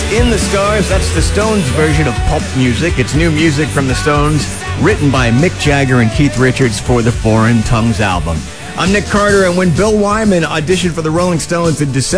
In the Stars, that's the Stones version of pulp music. It's new music from the Stones, written by Mick Jagger and Keith Richards for the Foreign Tongues album. I'm Nick Carter, and when Bill Wyman auditioned for the Rolling Stones in December